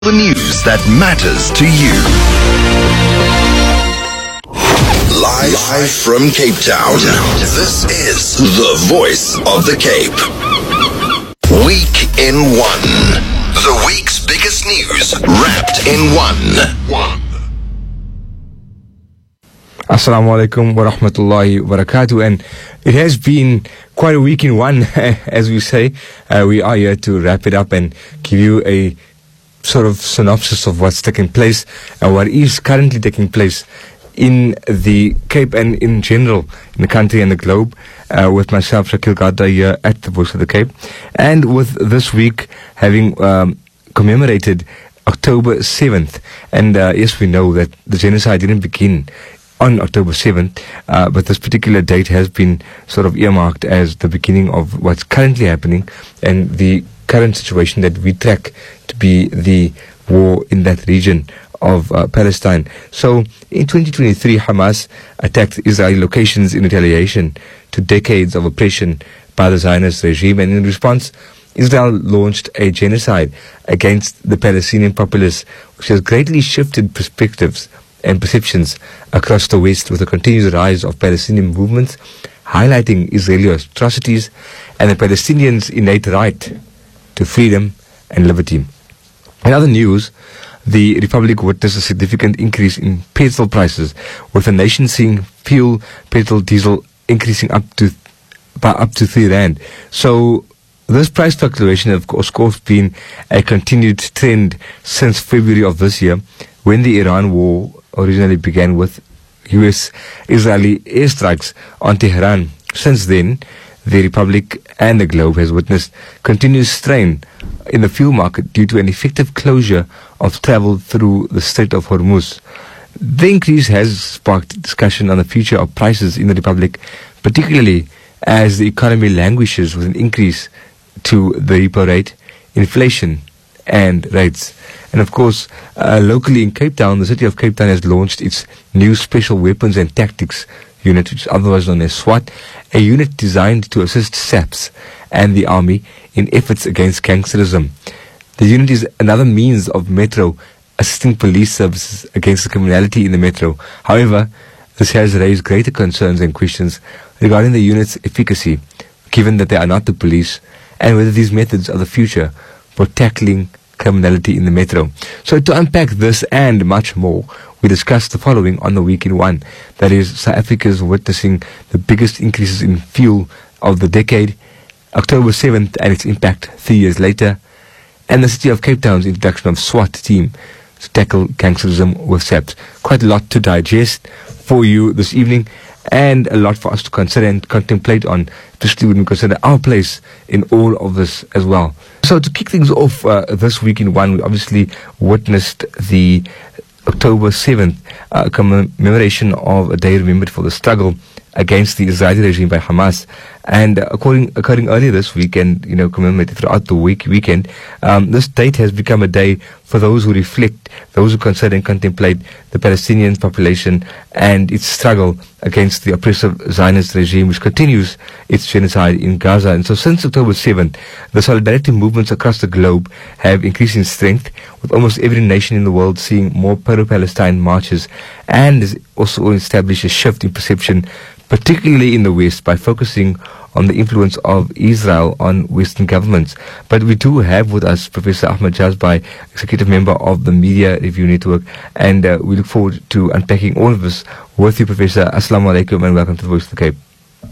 The news that matters to you. Live from Cape Town, this is the voice of the Cape. Week in one. The week's biggest news wrapped in one. Assalamu alaikum wa rahmatullahi wa barakatuh. And it has been quite a week in one, as we say. We are here to wrap it up and give you a sort of synopsis of what's taking place and what is currently taking place in the Cape and in general in the country and the globe, with myself, Shakil Gadda, here at the Voice of the Cape. And with this week having commemorated October 7th. And yes, we know that the genocide didn't begin on October 7th, but this particular date has been sort of earmarked as the beginning of what's currently happening and the current situation that we track to be the war in that region of Palestine. So in 2023, Hamas attacked Israeli locations in retaliation to decades of oppression by the Zionist regime, and in response, Israel launched a genocide against the Palestinian populace, which has greatly shifted perspectives and perceptions across the West, with the continued rise of Palestinian movements highlighting Israeli atrocities and the Palestinians' innate right to freedom and liberty. In other news, the Republic witnessed a significant increase in petrol prices, with the nation seeing fuel, petrol, diesel increasing by up to 3 rand. So this price fluctuation has of course been a continued trend since February of this year, when the Iran war originally began with US-Israeli airstrikes on Tehran. Since then, the Republic and the globe has witnessed continuous strain in the fuel market due to an effective closure of travel through the Strait of Hormuz. The increase has sparked discussion on the future of prices in the Republic, particularly as the economy languishes with an increase to the repo rate, inflation and rates. And of course, locally in Cape Town, the city of Cape Town has launched its new Special Weapons and Tactics Unit, which is otherwise known as SWAT, a unit designed to assist SAPS and the army in efforts against gangsterism. The unit is another means of Metro assisting police services against the criminality in the Metro. However, this has raised greater concerns and questions regarding the unit's efficacy, given that they are not the police, and whether these methods are the future for tackling criminality in the Metro. So to unpack this and much more, we discussed the following on the Week in One. That is, South Africa is witnessing the biggest increases in fuel of the decade, October 7th and its impact 3 years later, and the city of Cape Town's introduction of SWAT team to tackle gangsterism with SAPS. Quite a lot to digest for you this evening, and a lot for us to consider and contemplate on, especially when we consider our place in all of this as well. So to kick things off this Week in One, we obviously witnessed the October 7th commemoration of a day remembered for the struggle against the Israeli regime by Hamas. And occurring earlier this week and commemorated throughout the weekend, this date has become a day for those who reflect, those who consider and contemplate the Palestinian population and its struggle against the oppressive Zionist regime, which continues its genocide in Gaza. And so since October 7th, the solidarity movements across the globe have increased in strength, with almost every nation in the world seeing more pro-Palestine marches, and has also established a shift in perception, particularly in the West, by focusing on the influence of Israel on Western governments. But we do have with us Professor Ahmed Jazbai, Executive Member of the Media Review Network, and we look forward to unpacking all of this with you, Professor. Assalamu alaikum and welcome to the Voice of the Cape.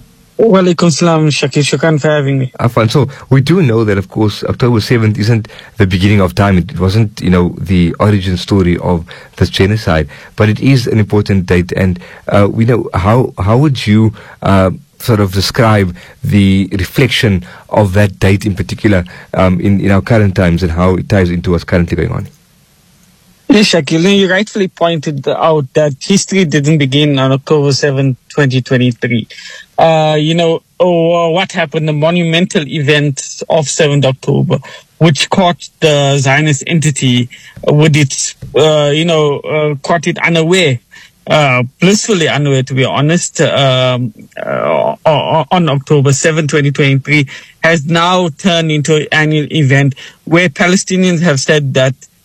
Wa alaikum salam, Shakir. Shukran for having me. Afan. So we do know that, of course, October 7th isn't the beginning of time. It wasn't, the origin story of this genocide, but it is an important date. And we know how would you sort of describe the reflection of that date in particular in our current times and how it ties into what's currently going on? Yes, Shakil, you rightfully pointed out that history didn't begin on October 7, 2023. What happened, the monumental event of 7th October, which caught the Zionist entity with its, caught it unaware, blissfully unaware, to be honest, on October 7, 2023, has now turned into an annual event where Palestinians have said that